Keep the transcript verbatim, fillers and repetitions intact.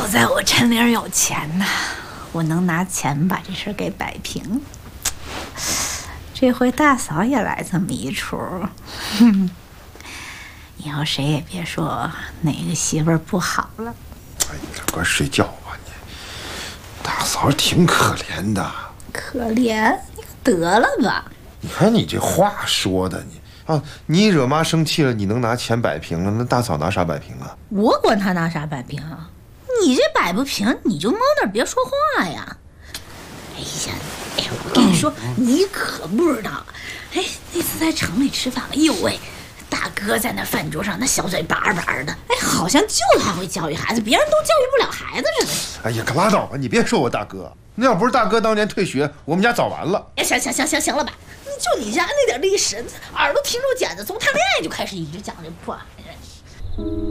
在我陈玲有钱呐，我能拿钱把这事给摆平。这回大嫂也来这么一出，哼，以后谁也别说哪个媳妇儿不好了。 哎呀，快睡觉吧你！大嫂挺可怜的。 可怜？你得了吧！ 你看你这话说的，你啊，你惹妈生气了，你能拿钱摆平了，那大嫂拿啥摆平啊？ 我管他拿啥摆平啊！你这摆不平，你就猫点别说话呀！哎呀，哎呀，我跟你说，你可不知道，哎，那次在城里吃饭，哎呦喂，大哥在那饭桌上，那小嘴巴巴的，哎，好像就他会教育孩子，别人都教育不了孩子似的。 哎呀，可拉倒吧！你别说我大哥，那要不是大哥当年退学，我们家早完了。 哎，行行行行行了吧？你就你家那点历史，耳朵听着茧子，从谈恋爱就开始一直讲这破玩意儿。